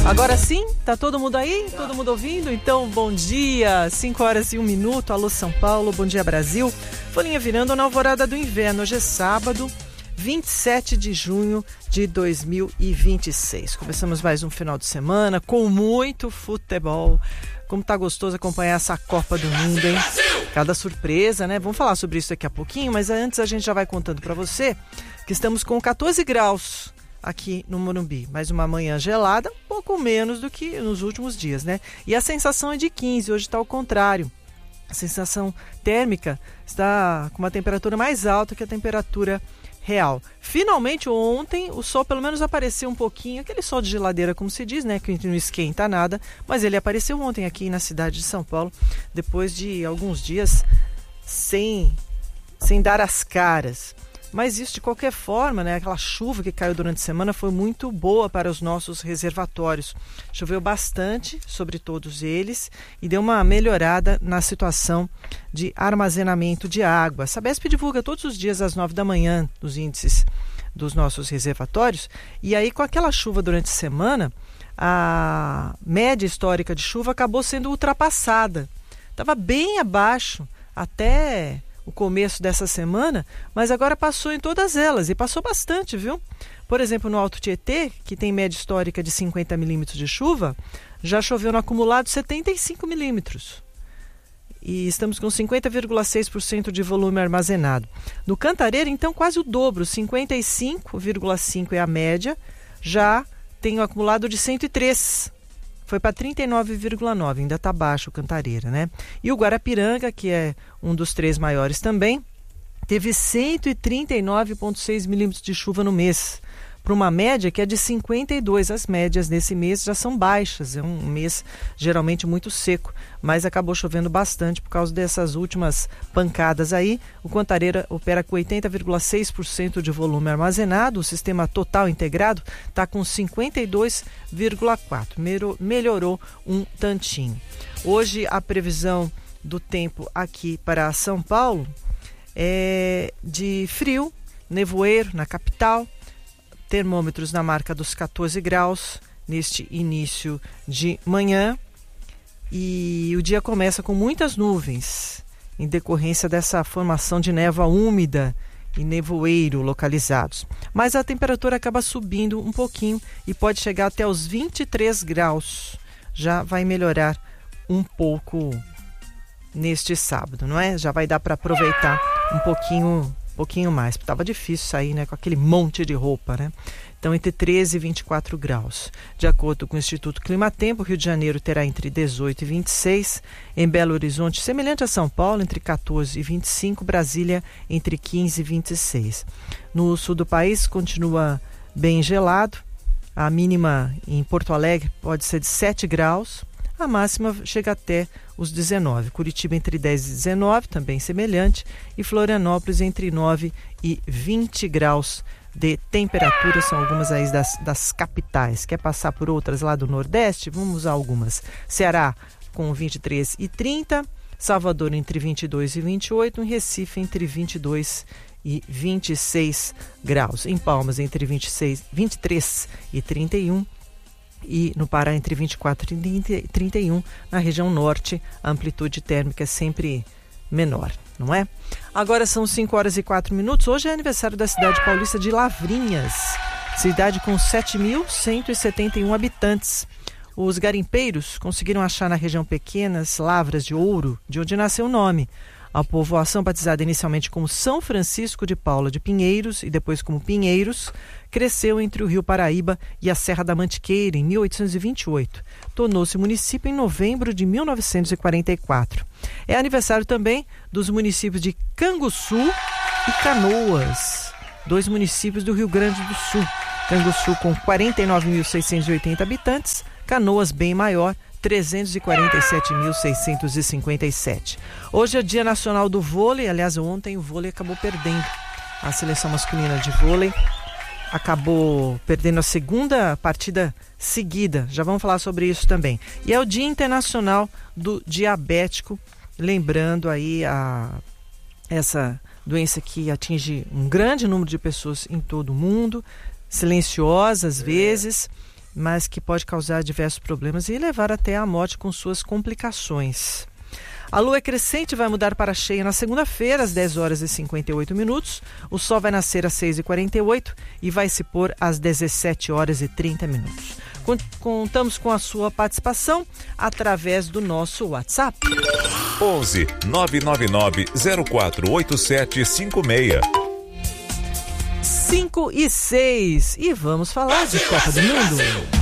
Agora sim, tá todo mundo aí? Todo mundo ouvindo? Então, bom dia, 5h01, alô São Paulo, bom dia Brasil. Folhinha virando na alvorada do inverno, hoje é sábado, 27 de junho de 2026. Começamos mais um final de semana com muito futebol. Como tá gostoso acompanhar essa Copa do Mundo, hein? Cada surpresa, né? Vamos falar sobre isso daqui a pouquinho, mas antes a gente já vai contando para você que estamos com 14 graus aqui no Morumbi. Mais uma manhã gelada, um pouco menos do que nos últimos dias, né? E a sensação é de 15, hoje está ao contrário. A sensação térmica está com uma temperatura mais alta que a temperatura real. Finalmente, ontem, o sol pelo menos apareceu um pouquinho, aquele sol de geladeira, como se diz, né? Que não esquenta nada, mas ele apareceu ontem aqui na cidade de São Paulo, depois de alguns dias sem dar as caras. Mas isso, de qualquer forma, né, aquela chuva que caiu durante a semana foi muito boa para os nossos reservatórios. Choveu bastante sobre todos eles e deu uma melhorada na situação de armazenamento de água. A Sabesp divulga todos os dias às 9 da manhã os índices dos nossos reservatórios. E aí, com aquela chuva durante a semana, a média histórica de chuva acabou sendo ultrapassada. Estava bem abaixo até o começo dessa semana, mas agora passou em todas elas, e passou bastante, viu? Por exemplo, no Alto Tietê, que tem média histórica de 50 milímetros de chuva, já choveu no acumulado 75 milímetros. E estamos com 50,6% de volume armazenado. No Cantareira, então, quase o dobro, 55,5% é a média, já tem o acumulado de 103. Foi para 39,9, ainda está baixo o Cantareira, né? E o Guarapiranga, que é um dos três maiores também, teve 139,6 milímetros de chuva no mês, para uma média que é de 52. As médias nesse mês já são baixas, é um mês geralmente muito seco, mas acabou chovendo bastante por causa dessas últimas pancadas aí. O Cantareira opera com 80,6% de volume armazenado, o sistema total integrado está com 52,4%, melhorou um tantinho. Hoje a previsão do tempo aqui para São Paulo é de frio, nevoeiro na capital, termômetros na marca dos 14 graus neste início de manhã, e o dia começa com muitas nuvens em decorrência dessa formação de névoa úmida e nevoeiro localizados. Mas a temperatura acaba subindo um pouquinho e pode chegar até os 23 graus. Já vai melhorar um pouco neste sábado, não é? Já vai dar para aproveitar um pouquinho mais, estava difícil sair, né, com aquele monte de roupa, né? Então, entre 13 e 24 graus. De acordo com o Instituto Climatempo, Rio de Janeiro terá entre 18 e 26, em Belo Horizonte, semelhante a São Paulo, entre 14 e 25, Brasília, entre 15 e 26. No sul do país, continua bem gelado, a mínima em Porto Alegre pode ser de 7 graus, a máxima chega até os 19. Curitiba entre 10 e 19, também semelhante, e Florianópolis entre 9 e 20 graus de temperatura. São algumas aí das capitais. Quer passar por outras lá do Nordeste? Vamos usar algumas. Ceará com 23 e 30, Salvador entre 22 e 28, em Recife entre 22 e 26 graus. Em Palmas entre 23 e 31, e no Pará entre 24 e 31, na região norte a amplitude térmica é sempre menor, não é? Agora são 5h04, hoje é aniversário da cidade paulista de Lavrinhas, cidade com 7.171 habitantes. Os garimpeiros conseguiram achar na região pequenas lavras de ouro, de onde nasceu o nome. A povoação, batizada inicialmente como São Francisco de Paula de Pinheiros e depois como Pinheiros, cresceu entre o Rio Paraíba e a Serra da Mantiqueira em 1828. Tornou-se município em novembro de 1944. É aniversário também dos municípios de Canguçu e Canoas, dois municípios do Rio Grande do Sul. Canguçu com 49.680 habitantes, Canoas bem maior, 347.657. Hoje é Dia Nacional do Vôlei. Aliás, ontem o vôlei acabou perdendo. A seleção masculina de vôlei acabou perdendo a segunda partida seguida. Já vamos falar sobre isso também. E é o Dia Internacional do Diabético, lembrando aí essa doença que atinge um grande número de pessoas em todo o mundo, silenciosa às vezes, mas que pode causar diversos problemas e levar até a morte com suas complicações. A lua crescente vai mudar para cheia na segunda-feira, às 10 horas e 58 minutos. O sol vai nascer às 6h48 e vai se pôr às 17 horas e 30 minutos. Contamos com a sua participação através do nosso WhatsApp. 11 999 048756. 5 e 6. E vamos falar de Copa do Mundo.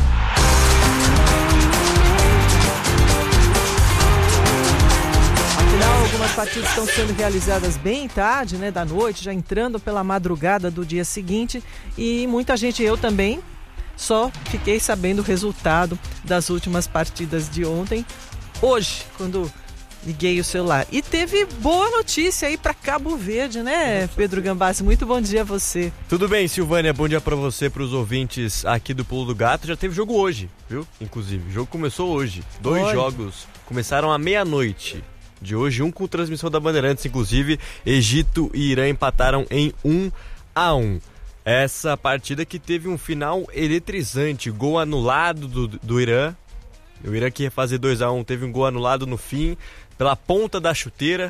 Afinal, algumas partidas estão sendo realizadas bem tarde, né, da noite, já entrando pela madrugada do dia seguinte. E muita gente, eu também, só fiquei sabendo o resultado das últimas partidas de ontem, hoje, quando liguei o celular. E teve boa notícia aí para Cabo Verde, né, Pedro Gambassi? Muito bom dia a você. Tudo bem, Silvânia, bom dia para você, para os ouvintes aqui do Pulo do Gato. Já teve jogo hoje, viu? Inclusive, o jogo começou hoje. Dois jogos começaram à meia-noite de hoje, um com transmissão da Bandeirantes, inclusive. Egito e Irã empataram em 1-1. Essa partida que teve um final eletrizante, gol anulado do Irã. O Irã que ia fazer 2-1, teve um gol anulado no fim, pela ponta da chuteira.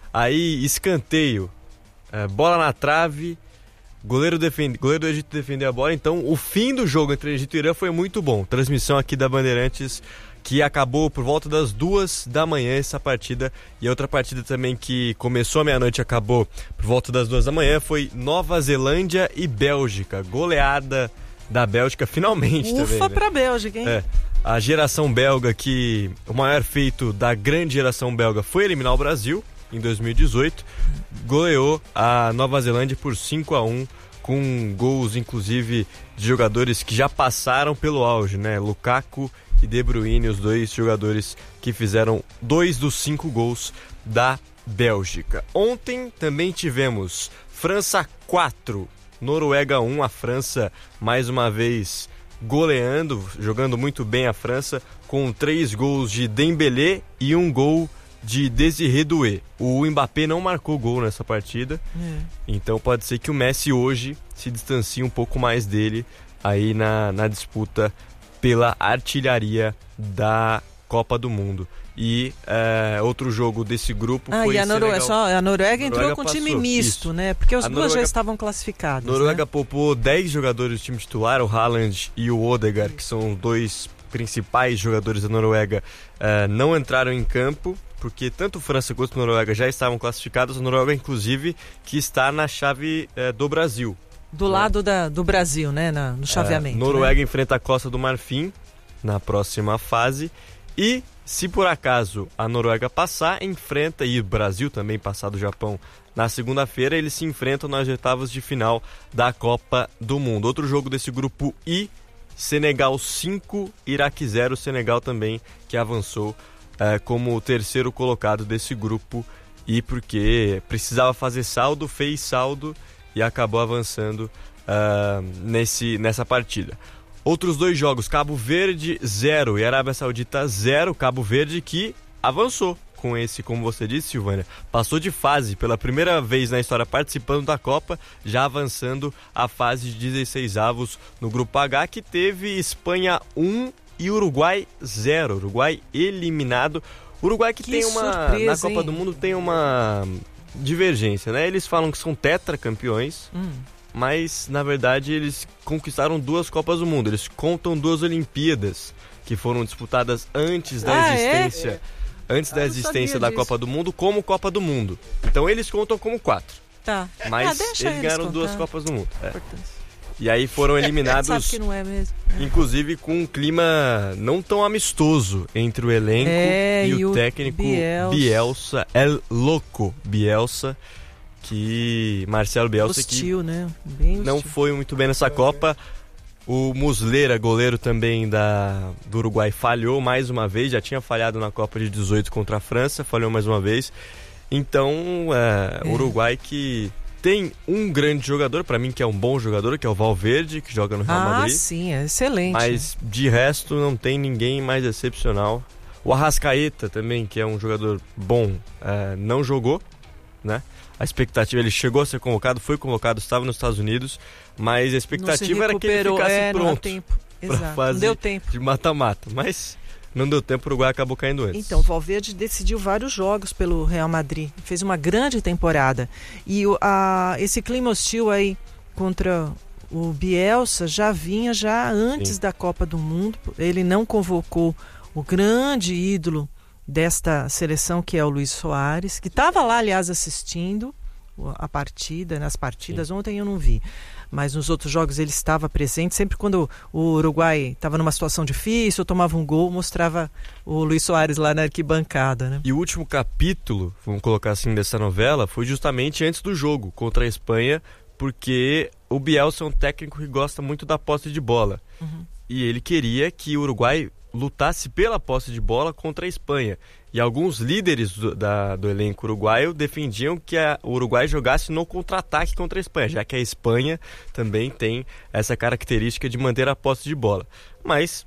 Aí escanteio, bola na trave, goleiro do Egito defendeu a bola. Então o fim do jogo entre Egito e Irã foi muito bom. Transmissão aqui da Bandeirantes, que acabou por volta das 2 da manhã essa partida. E outra partida também que começou à meia-noite e acabou por volta das 2 da manhã foi Nova Zelândia e Bélgica. Goleada da Bélgica, finalmente. Ufa também, né? Pra Bélgica, hein? A geração belga, que o maior feito da grande geração belga foi eliminar o Brasil em 2018, goleou a Nova Zelândia por 5-1, com gols inclusive de jogadores que já passaram pelo auge, né? Lukaku e De Bruyne, os dois jogadores que fizeram 2 dos 5 gols da Bélgica. Ontem também tivemos França 4, Noruega 1, a França mais uma vez goleando, jogando muito bem a França, com 3 gols de Dembélé e 1 gol de Désiré Doué. O Mbappé não marcou gol nessa partida, então pode ser que o Messi hoje se distancie um pouco mais dele aí na disputa pela artilharia da Copa do Mundo. E outro jogo desse grupo foi e a Noruega entrou com time misto, isso, né? Porque os dois já estavam classificados. Noruega poupou 10 jogadores do time titular, o Haaland e o Odegaard, que são os dois principais jogadores da Noruega, não entraram em campo, porque tanto França quanto Noruega já estavam classificados. A Noruega, inclusive, que está na chave do Brasil. Do lado do Brasil, né? No chaveamento. Noruega enfrenta a Costa do Marfim na próxima fase. E, se por acaso a Noruega passar, enfrenta, e o Brasil também passar do Japão na segunda-feira, eles se enfrentam nas oitavas de final da Copa do Mundo. Outro jogo desse grupo I, Senegal 5, Iraque 0. Senegal também que avançou como o terceiro colocado desse grupo I, porque precisava fazer saldo, fez saldo e acabou avançando nessa partida. Outros 2 jogos, Cabo Verde 0 e Arábia Saudita 0. Cabo Verde que avançou com esse, como você disse, Silvânia, passou de fase pela primeira vez na história participando da Copa, já avançando a fase de 16avos no Grupo H, que teve Espanha 1 e Uruguai 0. Uruguai eliminado. Uruguai que tem surpresa, na Copa do Mundo tem uma divergência, né? Eles falam que são tetracampeões, mas na verdade eles conquistaram 2 Copas do Mundo. Eles contam 2 Olimpíadas que foram disputadas antes da existência, antes da Copa do Mundo, como Copa do Mundo. Então eles contam como 4. Tá. Mas eles ganharam 2 Copas do Mundo. E aí foram eliminados, sabe que não é mesmo. Inclusive com um clima não tão amistoso entre o elenco e o técnico Bielsa, El Loco Bielsa, que Marcelo Bielsa hostil, que né? Bem hostil. Não foi muito bem nessa Copa. O Muslera, goleiro também do Uruguai, falhou mais uma vez. Já tinha falhado na Copa de 18 contra a França, falhou mais uma vez. Então, o Uruguai que tem um grande jogador, para mim que é um bom jogador, que é o Valverde, que joga no Real Madrid. Ah, sim, é excelente. Mas de resto não tem ninguém mais excepcional. O Arrascaeta também, que é um jogador bom, não jogou, né? A expectativa, ele chegou a ser convocado, foi convocado, estava nos Estados Unidos, mas a expectativa era que ele ficasse pronto. para a fase de mata-mata, mas não deu tempo, o Uruguai acabou caindo antes. Então, o Valverde decidiu vários jogos pelo Real Madrid, fez uma grande temporada. E esse clima hostil aí contra o Bielsa já vinha antes da Copa do Mundo. Ele não convocou o grande ídolo desta seleção, que é o Luis Soares, que estava lá, aliás, assistindo a partida, nas partidas. Sim. Ontem eu não vi, mas nos outros jogos ele estava presente. Sempre quando o Uruguai estava numa situação difícil, ou tomava um gol, mostrava o Luis Soares lá na arquibancada, né? E o último capítulo, vamos colocar assim, dessa novela, foi justamente antes do jogo contra a Espanha, porque o Bielsa é um técnico que gosta muito da posse de bola. Uhum. E ele queria que o Uruguai lutasse pela posse de bola contra a Espanha. E alguns líderes do elenco uruguaio defendiam que o Uruguai jogasse no contra-ataque contra a Espanha, já que a Espanha também tem essa característica de manter a posse de bola. Mas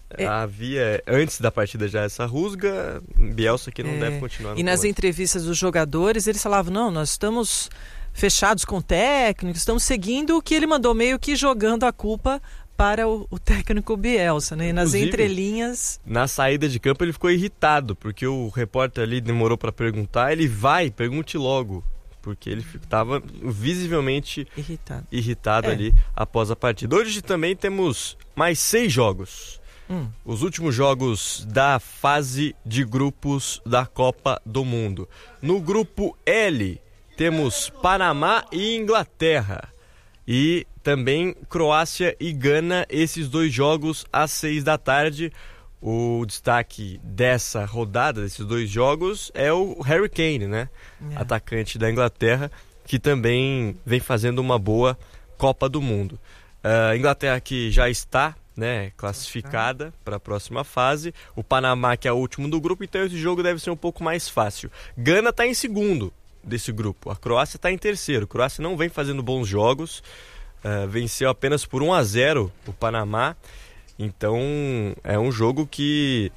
havia, antes da partida, já essa rusga. Bielsa que não deve continuar. E nas entrevistas dos jogadores, eles falavam, não, nós estamos fechados com o técnico, estamos seguindo o que ele mandou, meio que jogando a culpa para o técnico Bielsa, né? E nas entrelinhas... Na saída de campo ele ficou irritado, porque o repórter ali demorou para perguntar, pergunte logo, porque ele estava visivelmente irritado ali após a partida. Hoje também temos mais 6 jogos. Os últimos jogos da fase de grupos da Copa do Mundo. No grupo L, temos Panamá e Inglaterra. E também Croácia e Gana, esses 2 jogos às 6 da tarde. O destaque dessa rodada, desses 2 jogos, é o Harry Kane, né? Atacante da Inglaterra, que também vem fazendo uma boa Copa do Mundo. A Inglaterra que já está, né, classificada para a próxima fase. O Panamá que é o último do grupo, então esse jogo deve ser um pouco mais fácil. Gana está em segundo desse grupo. A Croácia está em terceiro. A Croácia não vem fazendo bons jogos. Venceu apenas por 1-0 o Panamá. Então é um jogo que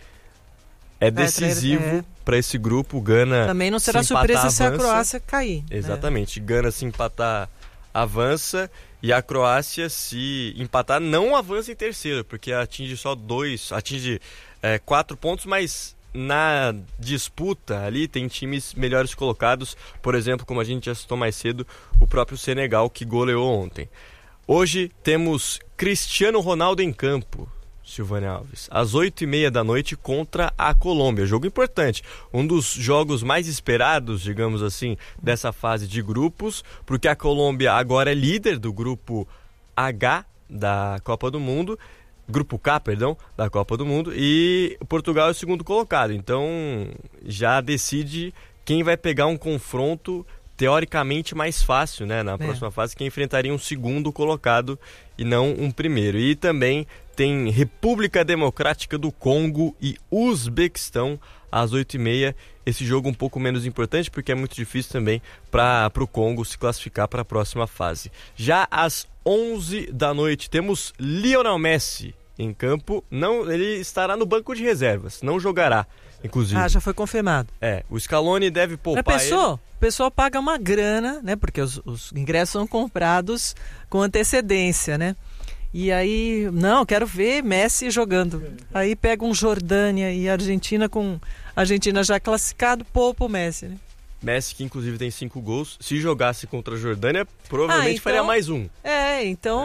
é decisivo para esse grupo. O Gana também não será surpresa se a Croácia cair. Exatamente. Gana se empatar avança, e a Croácia se empatar não avança em terceiro, porque atinge 4 pontos, mas na disputa ali tem times melhores colocados, por exemplo, como a gente já citou mais cedo, o próprio Senegal, que goleou ontem. Hoje temos Cristiano Ronaldo em campo, Silvânia Alves, às 8h30 da noite contra a Colômbia. Jogo importante, um dos jogos mais esperados, digamos assim, dessa fase de grupos, porque a Colômbia agora é líder do grupo H da Copa do Mundo, Grupo K, perdão, da Copa do Mundo, e Portugal é o segundo colocado. Então já decide quem vai pegar um confronto teoricamente mais fácil, né, na próxima fase, quem enfrentaria um segundo colocado e não um primeiro. E também tem República Democrática do Congo e Uzbequistão às 8h30. Esse jogo um pouco menos importante, porque é muito difícil também para o Congo se classificar para a próxima fase. Já às 11 da noite temos Lionel Messi em campo. Não, ele estará no banco de reservas, não jogará, inclusive. Já foi confirmado. O Scaloni deve poupar ele. O pessoal paga uma grana, né? Porque os ingressos são comprados com antecedência, né? E aí, não, quero ver Messi jogando. Aí pega um Jordânia e Argentina, com a Argentina já classificado, poupa o Messi, né? Messi, que inclusive tem 5 gols, se jogasse contra a Jordânia, provavelmente faria mais um. Então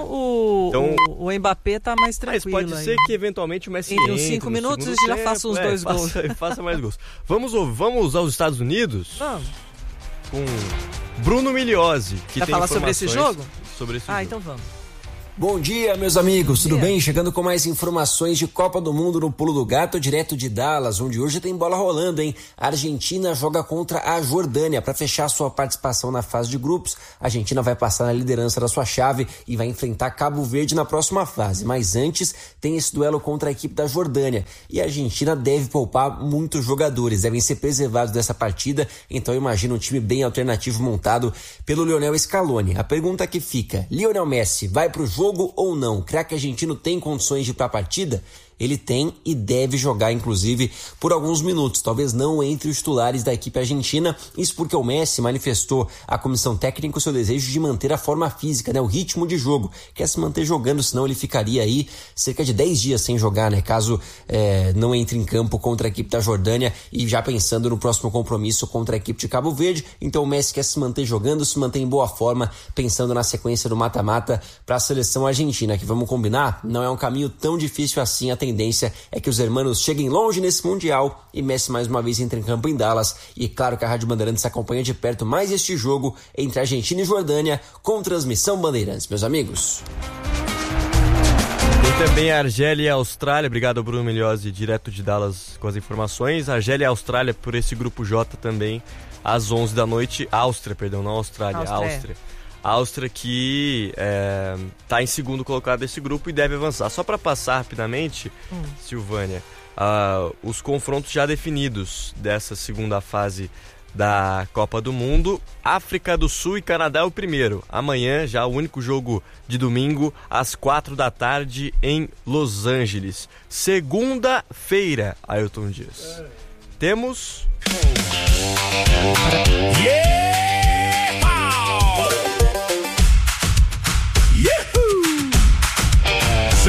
o Mbappé tá mais tranquilo. Mas pode ser que eventualmente o Messi entre uns 5 minutos e já faça uns 2 gols. Faça mais gols. Vamos aos Estados Unidos? Vamos. Com Bruno Migliozzi, que vai tem falar sobre esse jogo? Sobre esse jogo. Então vamos. Bom dia, meus amigos, tudo bem? Chegando com mais informações de Copa do Mundo no Pulo do Gato, direto de Dallas, onde hoje tem bola rolando, hein? A Argentina joga contra a Jordânia para fechar sua participação na fase de grupos. A Argentina vai passar na liderança da sua chave e vai enfrentar Cabo Verde na próxima fase. Mas antes, tem esse duelo contra a equipe da Jordânia. E a Argentina deve poupar muitos jogadores, devem ser preservados dessa partida. Então imagina um time bem alternativo montado pelo Lionel Scaloni. A pergunta que fica, Lionel Messi vai pro jogo jogo ou não? O craque argentino tem condições de ir para a partida? Ele tem e deve jogar, inclusive, por alguns minutos, talvez não entre os titulares da equipe argentina. Isso porque o Messi manifestou à comissão técnica o seu desejo de manter a forma física, o ritmo de jogo. Quer se manter jogando, senão ele ficaria aí cerca de 10 dias sem jogar, caso não entre em campo contra a equipe da Jordânia e já pensando no próximo compromisso contra a equipe de Cabo Verde. Então o Messi quer se manter jogando, se manter em boa forma, pensando na sequência do mata-mata para a seleção argentina, que vamos combinar, não é um caminho tão difícil assim. A tendência é que os hermanos cheguem longe nesse Mundial e Messi mais uma vez entra em campo em Dallas. E claro que a Rádio Bandeirantes acompanha de perto mais este jogo entre Argentina e Jordânia com transmissão Bandeirantes, meus amigos. Tem também a Argélia e a Austrália. Obrigado, Bruno Migliozzi, direto de Dallas, com as informações. Argélia e a Austrália por esse grupo J também, às 11 da noite. Áustria, não Austrália, Áustria. Áustria que está em segundo colocado desse grupo e deve avançar. Só para passar rapidamente, Silvânia, os confrontos já definidos dessa segunda fase da Copa do Mundo. África do Sul e Canadá é o primeiro. Amanhã, já o único jogo de domingo, às 4 da tarde em Los Angeles. Segunda-feira, Ailton Dias. Temos...